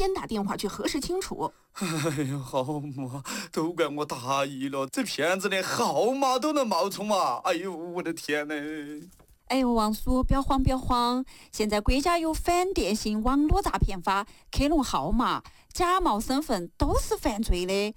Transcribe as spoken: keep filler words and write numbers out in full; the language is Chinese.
先打电话去核实清楚。 哎呀，好嘛，都怪我大意了，这骗子连号码都能冒充啊！哎呦，我的天呢！ 哎呦，王叔，不要慌，不要慌！现在国家有反电信网络诈骗法，克隆号码、假冒身份都是犯罪的。